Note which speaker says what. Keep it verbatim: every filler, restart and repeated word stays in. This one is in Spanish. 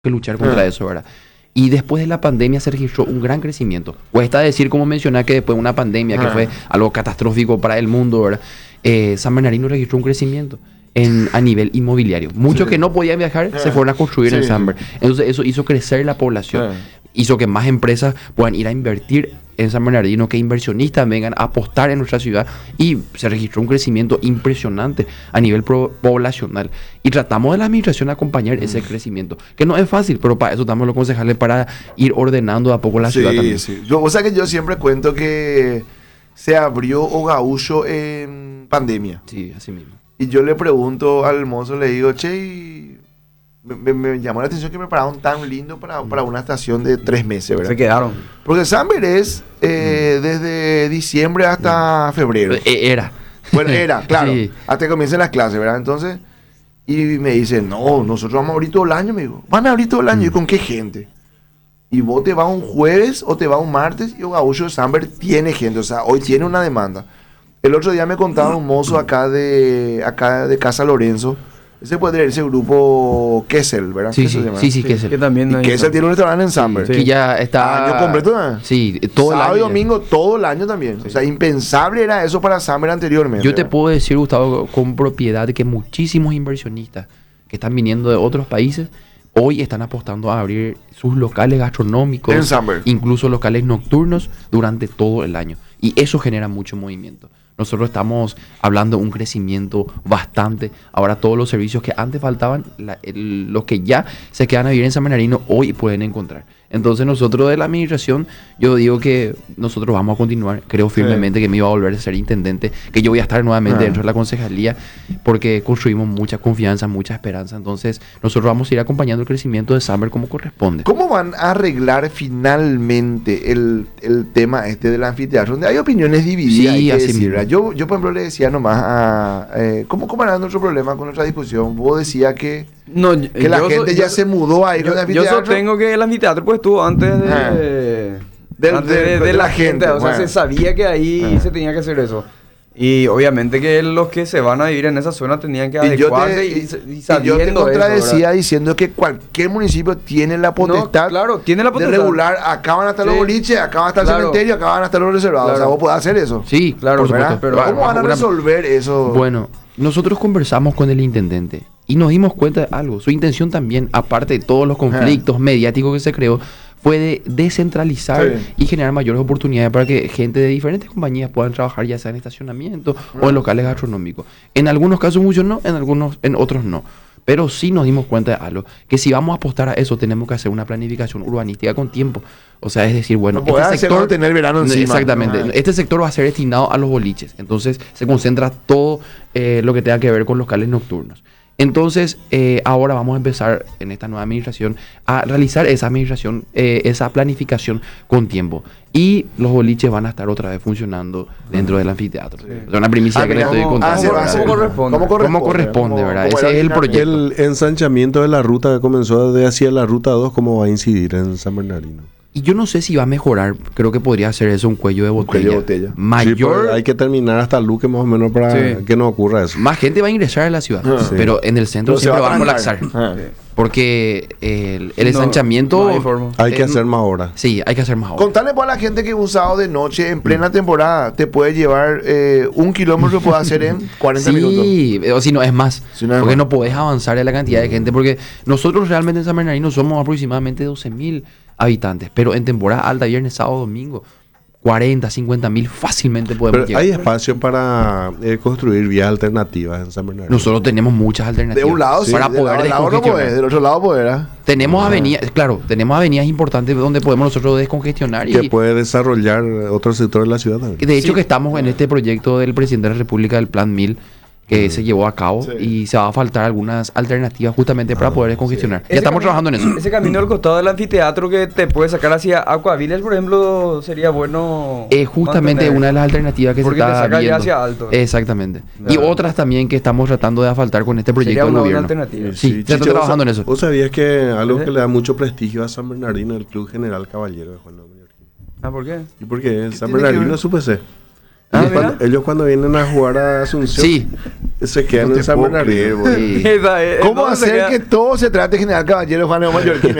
Speaker 1: que luchar contra eso, ¿verdad? Y después de la pandemia se registró un gran crecimiento. Cuesta decir, como mencionar, que después de una pandemia que fue algo catastrófico para el mundo, ¿verdad? Eh, San Bernardino registró un crecimiento en, a nivel inmobiliario. Muchos sí. que no podían viajar se fueron a construir sí. en San Bernardino. Entonces eso hizo crecer la población. Hizo que más empresas puedan ir a invertir en San Bernardino, que inversionistas vengan a apostar en nuestra ciudad, y se registró un crecimiento impresionante a nivel pro- poblacional. Y tratamos de la administración acompañar mm. ese crecimiento, que no es fácil, pero para eso estamos los concejales, para ir ordenando a poco la
Speaker 2: sí,
Speaker 1: ciudad también.
Speaker 2: Sí. Yo, o sea que yo siempre cuento que se abrió Ogaúcho en pandemia.
Speaker 1: Sí, así mismo.
Speaker 2: Y yo le pregunto al mozo, le digo, che, me, me, me llamó la atención que me prepararon tan lindo para, mm. para una estación de tres meses, ¿verdad?
Speaker 3: Se quedaron.
Speaker 2: Porque Samber es eh, mm. desde diciembre hasta mm. febrero.
Speaker 1: Era.
Speaker 2: Bueno, era, claro.
Speaker 1: Sí.
Speaker 2: Hasta que comiencen las clases, ¿verdad? Entonces, y me dice, no, nosotros vamos a abrir todo el año, me digo. Van a abrir todo el año. Mm. ¿Y con qué gente? Y vos te vas un jueves o te vas un martes, y Ogaúcho de Samber tiene gente. O sea, hoy tiene una demanda. El otro día me contaba un mozo acá de acá de Casa Lorenzo. Ese puede tener ese grupo Kessel, ¿verdad?
Speaker 1: Sí, sí, sí, sí, Kessel.
Speaker 3: Que también
Speaker 2: y Kessel tiene un restaurante en Samber.
Speaker 1: Sí. Que ya está...
Speaker 2: Año completo, ¿no?
Speaker 1: Sí, todo
Speaker 2: sábado
Speaker 1: el año.
Speaker 2: y domingo, todo el año también. Sí. O sea, impensable era eso para Samber anteriormente.
Speaker 1: Yo te
Speaker 2: ¿verdad?
Speaker 1: puedo decir, Gustavo, con propiedad, que muchísimos inversionistas que están viniendo de otros países hoy están apostando a abrir sus locales gastronómicos,
Speaker 2: en Samber,
Speaker 1: incluso locales nocturnos durante todo el año. Y eso genera mucho movimiento. Nosotros estamos hablando de un crecimiento bastante. Ahora todos los servicios que antes faltaban, la, el, los que ya se quedan a vivir en San Bernardino, hoy pueden encontrar. Entonces nosotros de la administración, yo digo que nosotros vamos a continuar. Creo firmemente sí. que me iba a volver a ser intendente, que yo voy a estar nuevamente ah. dentro de la concejalía, porque construimos mucha confianza, mucha esperanza. Entonces nosotros vamos a ir acompañando el crecimiento de Samber como corresponde.
Speaker 2: ¿Cómo van a arreglar finalmente el, el tema este del anfiteatro? Donde hay opiniones divididas,
Speaker 1: sí,
Speaker 2: hay que
Speaker 1: así
Speaker 2: decir,
Speaker 1: mismo.
Speaker 2: Yo, yo, por ejemplo, le decía nomás a... Eh, ¿Cómo, ¿Cómo era nuestro problema con nuestra discusión? Vos decías que...
Speaker 3: No,
Speaker 2: que la gente so, ya yo, se mudó ahí con el anfiteatro.
Speaker 3: Yo sostengo que el anfiteatro pues estuvo antes de, ah. de,
Speaker 2: Del,
Speaker 3: antes
Speaker 2: de,
Speaker 3: de, de, de la, la gente, gente. O
Speaker 2: bueno.
Speaker 3: sea, se sabía que ahí ah. se tenía que hacer eso. Y obviamente que los que se van a vivir en esa zona tenían que adecuarse y, te, y, y sabiendo
Speaker 2: y yo te contradecía
Speaker 3: eso,
Speaker 2: diciendo que cualquier municipio tiene la potestad,
Speaker 3: no, claro, tiene la potestad
Speaker 2: de regular. Acá van a estar sí. los boliches, acá van a estar claro. el cementerio, acá van a estar los reservados. Claro. O sea, vos podés hacer eso.
Speaker 1: Sí, claro, por supuesto.
Speaker 2: Pero ¿cómo van a resolver eso?
Speaker 1: Bueno, nosotros conversamos con el intendente y nos dimos cuenta de algo. Su intención también, aparte de todos los conflictos ah. mediáticos que se creó, fue de descentralizar sí. y generar mayores oportunidades para que gente de diferentes compañías puedan trabajar, ya sea en estacionamiento ah. o en locales gastronómicos. En algunos casos muchos no, en algunos, en otros no. Pero sí nos dimos cuenta de algo, que si vamos a apostar a eso, tenemos que hacer una planificación urbanística con tiempo. O sea, es decir, bueno,
Speaker 2: no
Speaker 1: este sector...
Speaker 2: tener verano encima.
Speaker 1: Exactamente. No, este sector va a ser destinado a los boliches. Entonces, se concentra todo eh, lo que tenga que ver con locales nocturnos. Entonces, eh, ahora vamos a empezar en esta nueva administración a realizar esa administración, eh, esa planificación con tiempo. Y los boliches van a estar otra vez funcionando dentro del anfiteatro. Sí. Es una primicia ah, que le estoy contando.
Speaker 2: ¿Cómo, ¿Cómo corresponde? ¿Cómo corresponde?
Speaker 1: ¿Cómo corresponde, verdad? Ese es el proyecto.
Speaker 4: El ensanchamiento de la ruta que comenzó de hacia la ruta dos, ¿cómo va a incidir en San Bernardino?
Speaker 1: Y yo no sé si va a mejorar. Creo que podría ser eso un cuello de botella.
Speaker 2: Un cuello de botella.
Speaker 1: Mayor.
Speaker 4: Sí, hay que terminar hasta Luque más o menos para sí. que no ocurra eso.
Speaker 1: Más gente va a ingresar a la ciudad. Ah, sí. Pero en el centro pero siempre va, va a colapsar. Ah, sí. Porque el, el ensanchamiento...
Speaker 4: No, no hay, hay que eh, hacer más horas.
Speaker 1: Sí, hay que hacer más horas.
Speaker 2: Contale pues a la gente que un sábado de noche, en plena temporada, te puede llevar eh, un kilómetro, puede hacer en cuarenta
Speaker 1: sí,
Speaker 2: minutos.
Speaker 1: Sí, o si no es más. Si no es porque más. No podés avanzar en la cantidad de gente. Porque nosotros realmente en San Bernardino somos aproximadamente doce mil habitantes. Pero en temporada alta, viernes, sábado, domingo, cuarenta, cincuenta mil fácilmente podemos
Speaker 4: Pero
Speaker 1: llegar.
Speaker 4: ¿Hay espacio para eh, Construir vías alternativas en San Bernardino?
Speaker 1: Nosotros tenemos muchas alternativas.
Speaker 2: De un lado sí,
Speaker 1: para
Speaker 2: de
Speaker 1: poder
Speaker 2: lado no podés, del otro lado poder.
Speaker 1: Tenemos ah. avenidas, claro, tenemos avenidas importantes donde podemos nosotros descongestionar.
Speaker 4: Que
Speaker 1: y
Speaker 4: puede desarrollar otro sector de la ciudad también.
Speaker 1: De hecho
Speaker 4: sí.
Speaker 1: que estamos en este proyecto del presidente de la República, del Plan mil, que se llevó a cabo sí. y se va a faltar algunas alternativas justamente para ah, poder descongestionar. Sí. Ya estamos trabajando en eso.
Speaker 3: Ese camino al costado del anfiteatro que te puede sacar hacia Aquaviles, por ejemplo, sería bueno.
Speaker 1: Es justamente mantener. Una de las alternativas que
Speaker 3: Porque
Speaker 1: se está
Speaker 3: te saca
Speaker 1: viendo.
Speaker 3: Ya hacia alto.
Speaker 1: Exactamente.
Speaker 3: Claro.
Speaker 1: Y otras también que estamos tratando de asfaltar con este proyecto
Speaker 3: sería una
Speaker 1: del gobierno.
Speaker 3: Buena alternativa.
Speaker 1: Sí, sí ya estamos trabajando en eso.
Speaker 4: ¿Vos sabías que algo ¿Eh? que le da mucho prestigio a San Bernardino, el Club General Caballero de Juan López?
Speaker 3: Ah, ¿por qué?
Speaker 4: ¿Y por qué? San Bernardino es su P C.
Speaker 3: Ah,
Speaker 4: ellos, cuando, ellos cuando vienen a jugar a Asunción,
Speaker 1: Sí.
Speaker 4: se quedan
Speaker 2: No
Speaker 4: en
Speaker 2: te
Speaker 4: San
Speaker 2: puedo
Speaker 4: Bernardino.
Speaker 2: creer, boludo.
Speaker 1: Sí.
Speaker 3: Esa es-
Speaker 2: ¿Cómo
Speaker 3: entonces
Speaker 2: hacer
Speaker 3: queda-
Speaker 2: que todo se trate de General Caballero Juan de Mallorquín?